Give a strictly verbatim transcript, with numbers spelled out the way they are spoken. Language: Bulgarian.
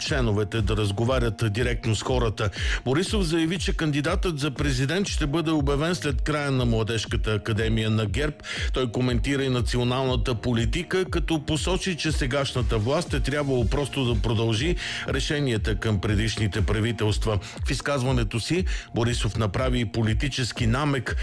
членовете да разговарят директно с хората. Борисов заяви, че кандидатът за президент ще бъде обявен след края на Младежката академия на ГЕРБ. Той коментира и националната политика, като посочи, че сегашната власт е трябвало просто да продължи решенията към предишните правителства. В изказването си Борисов направи политически намек